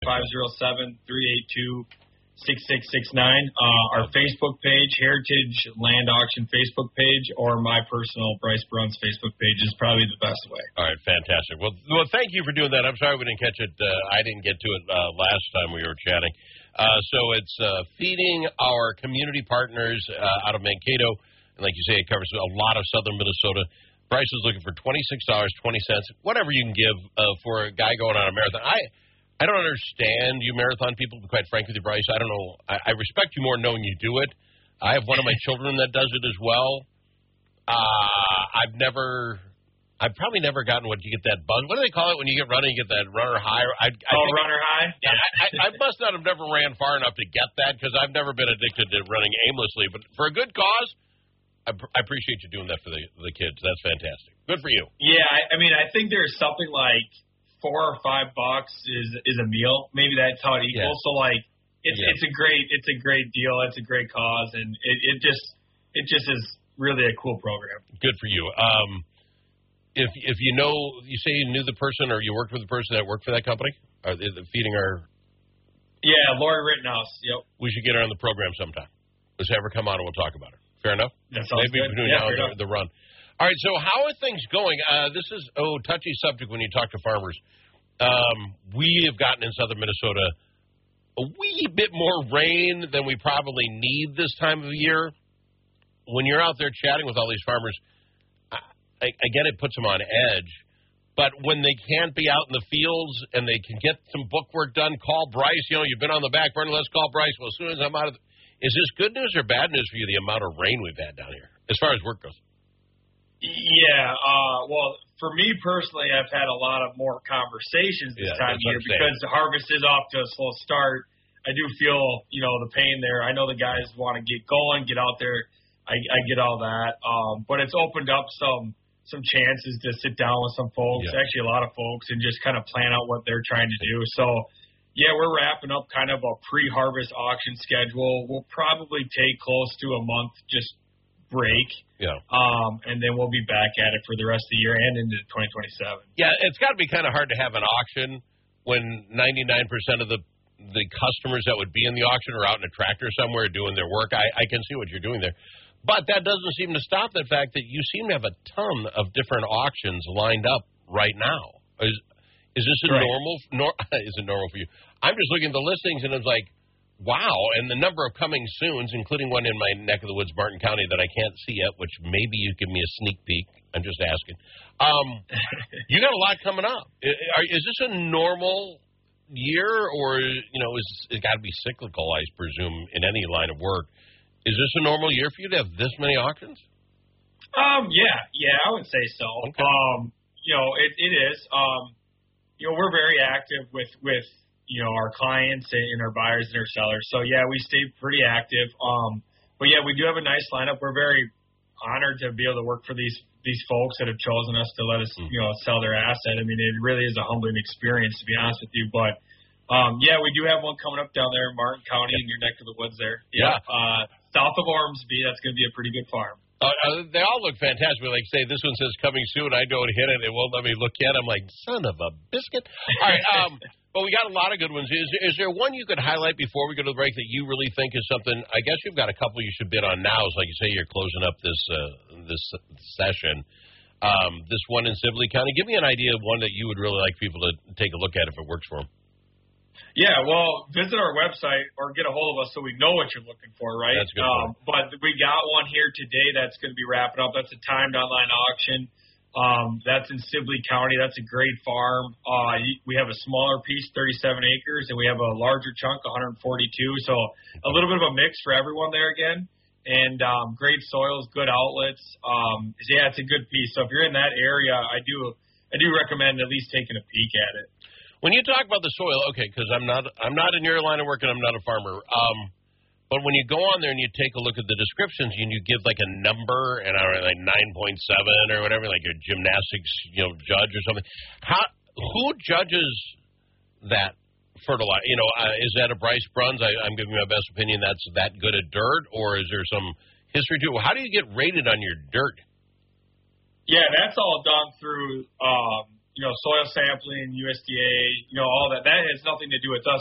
507-382-6669. Our Facebook page, Heritage Land Auction Facebook page, or my personal Bryce Bruns Facebook page is probably the best way. All right, fantastic. Well, thank you for doing that. I'm sorry we didn't catch it. I didn't get to it last time we were chatting. So it's feeding our community partners out of Mankato. And like you say, it covers a lot of southern Minnesota. Bryce is looking for $26.20, whatever you can give for a guy going on a marathon. I don't understand you marathon people, to be quite frank with you, Bryce. I don't know. I respect you more knowing you do it. I have one of my children that does it as well. I've probably never gotten what you get that buzz. What do they call it when you get running? You get that runner high. Runner high? Yeah. I must not have never ran far enough to get that because I've never been addicted to running aimlessly. But for a good cause, I appreciate you doing that for the kids. That's fantastic. Good for you. Yeah, I mean, I think there's something like $4 or $5 is a meal. Maybe that's how it equals. Yeah. So like it's a great deal. It's a great cause, and it just is really a cool program. Good for you. If you know, you say you knew the person or you worked with the person that worked for that company, feeding our. Yeah, Lori Rittenhouse. Yep. We should get her on the program sometime. Let's have her come on and we'll talk about her. Fair enough. That sounds maybe good. Between now and the run. All right, so how are things going? This is touchy subject when you talk to farmers. We have gotten in southern Minnesota a wee bit more rain than we probably need this time of year. When you're out there chatting with all these farmers, again, it puts them on edge. But when they can't be out in the fields and they can get some book work done, call Bryce. You know, you've been on the back burner. Let's call Bryce. Well, as soon as I'm out of is this good news or bad news for you, the amount of rain we've had down here, as far as work goes? Yeah, well, for me personally, I've had a lot of more conversations this time of year because the harvest is off to a slow start. I do feel, the pain there. I know the guys want to get going, get out there. I get all that. But it's opened up some chances to sit down with some folks, actually a lot of folks, and just kind of plan out what they're trying to do. So, yeah, we're wrapping up kind of a pre-harvest auction schedule. We'll probably take close to a month just break. Yeah. And then we'll be back at it for the rest of the year and into 2027. Yeah, it's got to be kind of hard to have an auction when 99% of the customers that would be in the auction are out in a tractor somewhere doing their work. I can see what you're doing there. But that doesn't seem to stop the fact that you seem to have a ton of different auctions lined up right now. Is this a normal? Is it normal for you? I'm just looking at the listings and it's like, wow, and the number of coming soons, including one in my neck of the woods, Martin County, that I can't see yet, which maybe you give me a sneak peek. I'm just asking. You got a lot coming up. Is this a normal year, or it's got to be cyclical, I presume, in any line of work? Is this a normal year for you to have this many auctions? Yeah, I would say so. Okay. It is. We're very active with our clients and our buyers and our sellers. So, yeah, we stay pretty active. But, yeah, we do have a nice lineup. We're very honored to be able to work for these folks that have chosen us to let us, sell their asset. I mean, it really is a humbling experience, to be honest with you. But, we do have one coming up down there in Martin County in your neck of the woods there. Yeah. South of Ormsby, that's going to be a pretty good farm. They all look fantastic. Like, say, this one says coming soon. I don't hit it. It won't let me look at it. I'm like, son of a biscuit. All right. But we got a lot of good ones. Is there one you could highlight before we go to the break that you really think is something? I guess you've got a couple you should bid on now. So like you say, you're closing up this session. This one in Sibley County. Give me an idea of one that you would really like people to take a look at if it works for them. Yeah, well, visit our website or get a hold of us so we know what you're looking for, right? That's good. But we got one here today that's going to be wrapping up. That's a timed online auction. That's in Sibley County. That's a great farm. We have a smaller piece, 37 acres, and we have a larger chunk, 142. So a little bit of a mix for everyone there again. And great soils, good outlets. It's a good piece. So if you're in that area, I do recommend at least taking a peek at it. When you talk about the soil, okay, because I'm not in your line of work and I'm not a farmer. But when you go on there and you take a look at the descriptions and you give like a number and like 9.7 or whatever, like your gymnastics, judge or something. Who judges that fertilizer? Is that a Bryce Bruns? I'm giving my best opinion. That's that good at dirt, or is there some history to it? How do you get rated on your dirt? Yeah, that's all done through soil sampling, USDA, all that has nothing to do with us.